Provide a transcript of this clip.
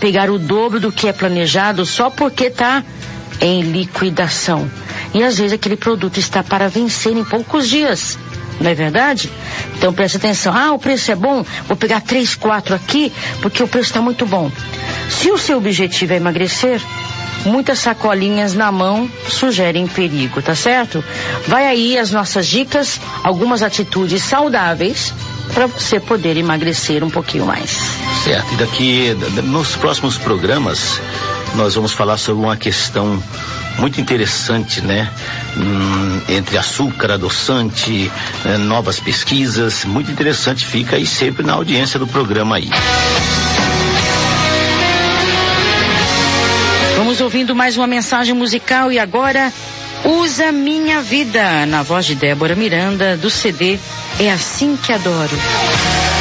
pegar o dobro do que é planejado só porque está em liquidação. E às vezes aquele produto está para vencer em poucos dias. Não é verdade? Então preste atenção. O preço é bom, vou pegar 3, 4 aqui, porque o preço está muito bom. Se o seu objetivo é emagrecer, muitas sacolinhas na mão sugerem perigo, tá certo? Vai aí as nossas dicas, algumas atitudes saudáveis para você poder emagrecer um pouquinho mais. Certo, e daqui, nos próximos programas, nós vamos falar sobre uma questão muito interessante, né? Entre açúcar, adoçante, novas pesquisas, muito interessante, fica aí sempre na audiência do programa aí. Vamos ouvindo mais uma mensagem musical e agora, Usa Minha Vida, na voz de Débora Miranda, do CD É Assim Que Adoro.